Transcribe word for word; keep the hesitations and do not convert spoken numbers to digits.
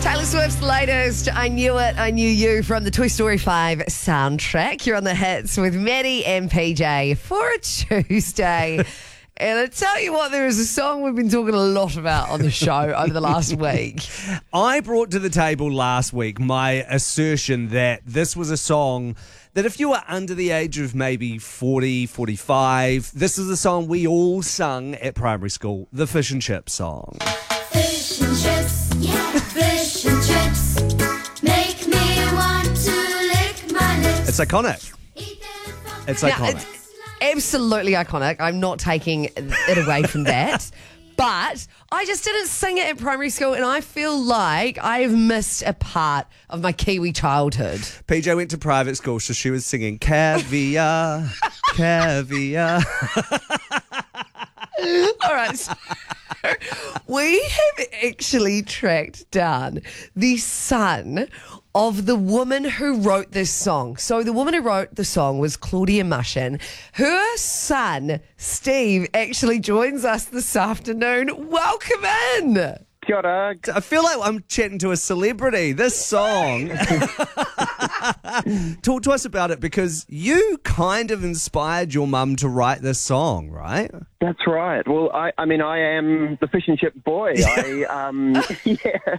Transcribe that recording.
Taylor Swift's latest, I Knew It, I Knew You, from the Toy Story five soundtrack. You're on the hits with Maddie and P J for a Tuesday. And I tell you what, there is a song we've been talking a lot about on the show over the last week. I brought to the table last week my assertion that this was a song that if you were under the age of maybe forty, forty-five, this is a song we all sung at primary school, the Fish and Chips song. Fish and chips, yeah, fish and chips, make me want to lick my lips. It's iconic. Eat them from It's my- Now, iconic. it's absolutely iconic. I'm not taking it away from that. But I just didn't sing it in primary school, and I feel like I've missed a part of my Kiwi childhood. P J went to private school, so she was singing caviar, caviar. All right, so we have actually tracked down the son of the woman who wrote this song. So the woman who wrote the song was Claudia Mushin. Her son, Steve, actually joins us this afternoon. Welcome in. Kia ora. I feel like I'm chatting to a celebrity. This song. Talk to us about it, because you kind of inspired your mum to write this song, right? That's right. Well, I, I mean, I am the fish and chip boy. I, um, yeah,